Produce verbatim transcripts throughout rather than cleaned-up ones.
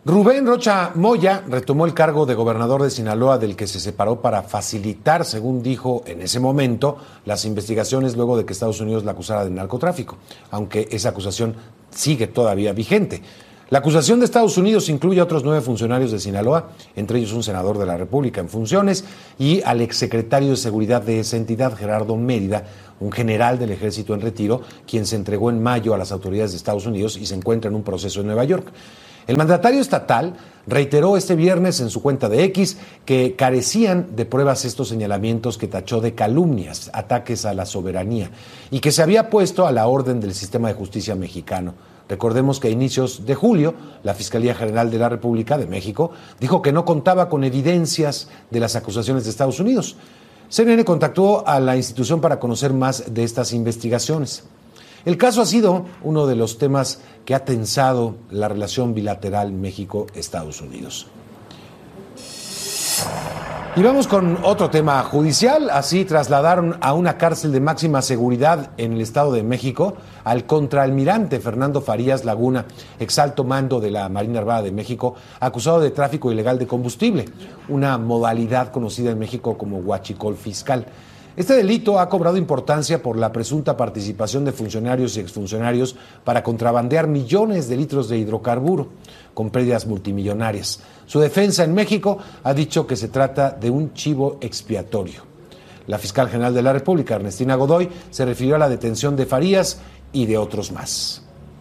Rubén Rocha Moya retomó el cargo de gobernador de Sinaloa, del que se separó para facilitar, según dijo en ese momento, las investigaciones luego de que Estados Unidos la acusara de narcotráfico, aunque esa acusación sigue todavía vigente. La acusación de Estados Unidos incluye a otros nueve funcionarios de Sinaloa, entre ellos un senador de la República en funciones y al exsecretario de Seguridad de esa entidad, Gerardo Mérida, un general del ejército en retiro, quien se entregó en mayo a las autoridades de Estados Unidos y se encuentra en un proceso en Nueva York. El mandatario estatal reiteró este viernes en su cuenta de X que carecían de pruebas estos señalamientos que tachó de calumnias, ataques a la soberanía, y que se había puesto a la orden del sistema de justicia mexicano. Recordemos que a inicios de julio, la Fiscalía General de la República de México dijo que no contaba con evidencias de las acusaciones de Estados Unidos. C N N contactó a la institución para conocer más de estas investigaciones. El caso ha sido uno de los temas que ha tensado la relación bilateral México-Estados Unidos. Y vamos con otro tema judicial. Así trasladaron a una cárcel de máxima seguridad en el Estado de México al contraalmirante Fernando Farías Laguna, exalto mando de la Marina Armada de México, acusado de tráfico ilegal de combustible, una modalidad conocida en México como huachicol fiscal. Este delito ha cobrado importancia por la presunta participación de funcionarios y exfuncionarios para contrabandear millones de litros de hidrocarburo, con pérdidas multimillonarias. Su defensa en México ha dicho que se trata de un chivo expiatorio. La fiscal general de la República, Ernestina Godoy, se refirió a la detención de Farías y de otros más.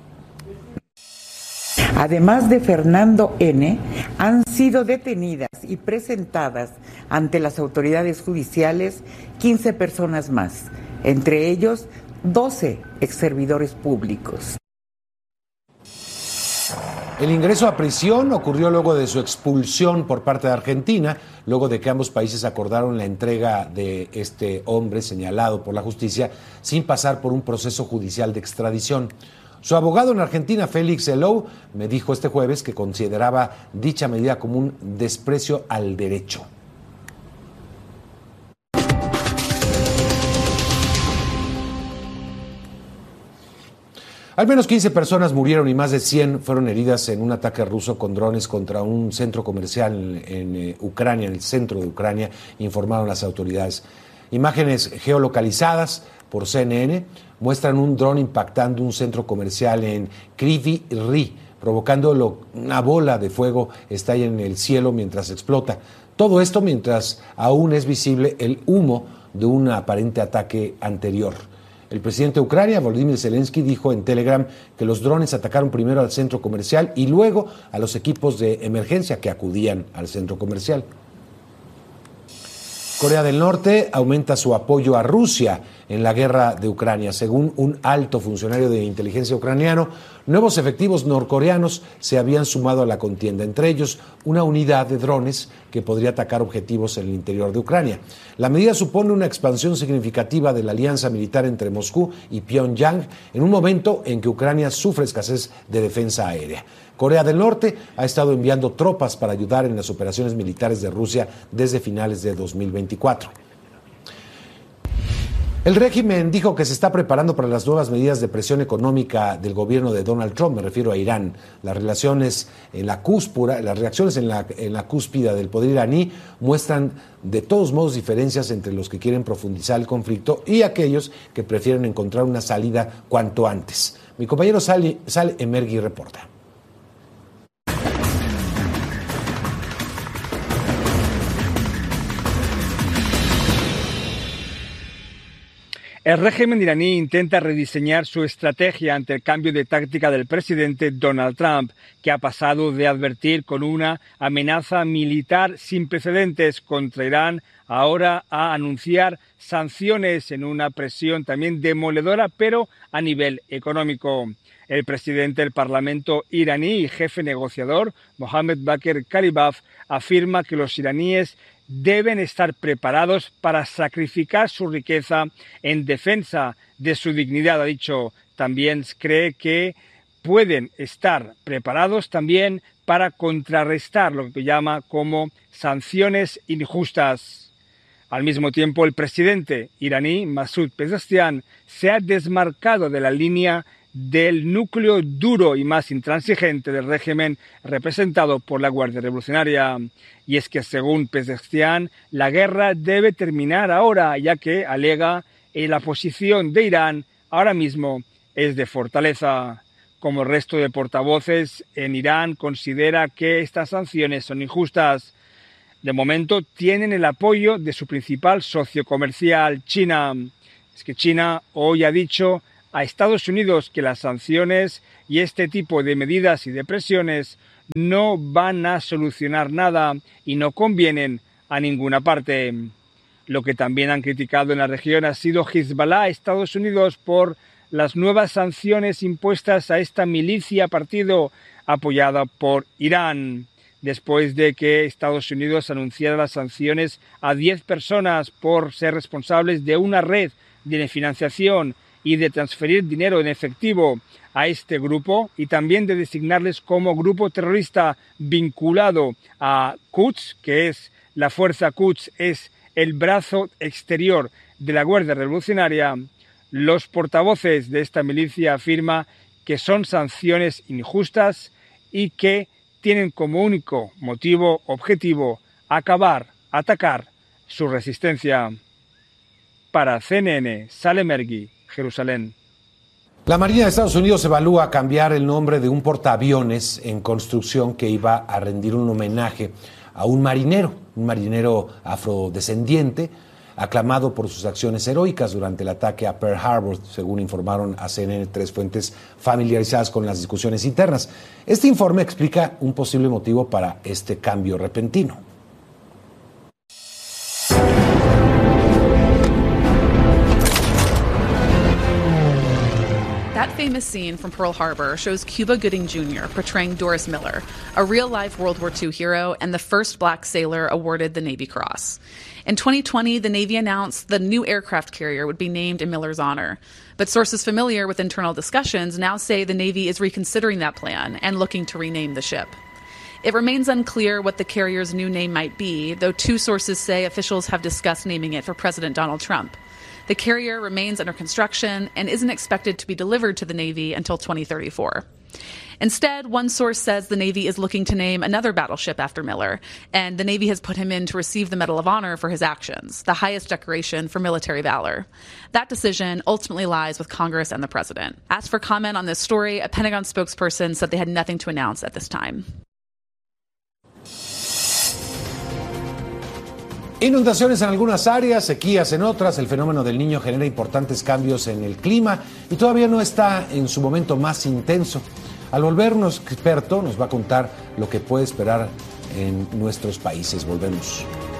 Además de Fernando N., han sido detenidas y presentadas ante las autoridades judiciales quince personas más, entre ellos doce exservidores públicos. El ingreso a prisión ocurrió luego de su expulsión por parte de Argentina, luego de que ambos países acordaron la entrega de este hombre señalado por la justicia sin pasar por un proceso judicial de extradición. Su abogado en Argentina, Félix Elou, me dijo este jueves que consideraba dicha medida como un desprecio al derecho. Al menos quince personas murieron y más de cien fueron heridas en un ataque ruso con drones contra un centro comercial en, en eh, Ucrania, en el centro de Ucrania, informaron las autoridades. Imágenes geolocalizadas por C N N muestran un dron impactando un centro comercial en Kryvyi Rih, provocando lo, una bola de fuego estalla en el cielo mientras explota. Todo esto mientras aún es visible el humo de un aparente ataque anterior. El presidente de Ucrania, Volodymyr Zelensky, dijo en Telegram que los drones atacaron primero al centro comercial y luego a los equipos de emergencia que acudían al centro comercial. Corea del Norte aumenta su apoyo a Rusia en la guerra de Ucrania. Según un alto funcionario de inteligencia ucraniano, nuevos efectivos norcoreanos se habían sumado a la contienda, entre ellos una unidad de drones que podría atacar objetivos en el interior de Ucrania. La medida supone una expansión significativa de la alianza militar entre Moscú y Pyongyang en un momento en que Ucrania sufre escasez de defensa aérea. Corea del Norte ha estado enviando tropas para ayudar en las operaciones militares de Rusia desde finales de dos mil veinticuatro. El régimen dijo que se está preparando para las nuevas medidas de presión económica del gobierno de Donald Trump, me refiero a Irán. Las relaciones en la cúspura, las reacciones en la, en la cúspide del poder iraní muestran de todos modos diferencias entre los que quieren profundizar el conflicto y aquellos que prefieren encontrar una salida cuanto antes. Mi compañero Sal, Sal Emergui reporta. El régimen iraní intenta rediseñar su estrategia ante el cambio de táctica del presidente Donald Trump, que ha pasado de advertir con una amenaza militar sin precedentes contra Irán ahora a anunciar sanciones en una presión también demoledora, pero a nivel económico. El presidente del Parlamento iraní y jefe negociador, Mohammad Bakr Kalibaf, afirma que los iraníes deben estar preparados para sacrificar su riqueza en defensa de su dignidad, ha dicho. También cree que pueden estar preparados también para contrarrestar lo que llama como sanciones injustas. Al mismo tiempo, el presidente iraní, Masoud Pezeshkian, se ha desmarcado de la línea del núcleo duro y más intransigente del régimen representado por la Guardia Revolucionaria. Y es que, según Pezeshkian, la guerra debe terminar ahora, ya que, alega, en la posición de Irán ahora mismo es de fortaleza. Como el resto de portavoces en Irán, considera que estas sanciones son injustas. De momento tienen el apoyo de su principal socio comercial, China. Es que China hoy ha dicho a Estados Unidos que las sanciones y este tipo de medidas y de presiones no van a solucionar nada y no convienen a ninguna parte. Lo que también han criticado en la región ha sido Hezbollah a Estados Unidos por las nuevas sanciones impuestas a esta milicia partido apoyada por Irán, después de que Estados Unidos anunciara las sanciones a diez personas por ser responsables de una red de financiación y de transferir dinero en efectivo a este grupo y también de designarles como grupo terrorista vinculado a Quds, que es la fuerza Quds, es el brazo exterior de la Guardia Revolucionaria. Los portavoces de esta milicia afirman que son sanciones injustas y que tienen como único motivo objetivo acabar, atacar su resistencia. Para C N N, Salem Ergui, Jerusalén. La Marina de Estados Unidos evalúa cambiar el nombre de un portaaviones en construcción que iba a rendir un homenaje a un marinero, un marinero afrodescendiente, aclamado por sus acciones heroicas durante el ataque a Pearl Harbor, según informaron a C N N tres fuentes familiarizadas con las discusiones internas. Este informe explica un posible motivo para este cambio repentino. That famous scene from Pearl Harbor shows Cuba Gooding Junior portraying Doris Miller, a real-life World War Two hero and the first black sailor awarded the Navy Cross. In twenty twenty, the Navy announced the new aircraft carrier would be named in Miller's honor. But sources familiar with internal discussions now say the Navy is reconsidering that plan and looking to rename the ship. It remains unclear what the carrier's new name might be, though two sources say officials have discussed naming it for President Donald Trump. The carrier remains under construction and isn't expected to be delivered to the Navy until twenty thirty-four. Instead, one source says the Navy is looking to name another battleship after Miller, and the Navy has put him in to receive the Medal of Honor for his actions, the highest decoration for military valor. That decision ultimately lies with Congress and the President. Asked for comment on this story, a Pentagon spokesperson said they had nothing to announce at this time. Inundaciones en algunas áreas, sequías en otras. El fenómeno del Niño genera importantes cambios en el clima y todavía no está en su momento más intenso. Al volver, un experto nos va a contar lo que puede esperar en nuestros países. Volvemos.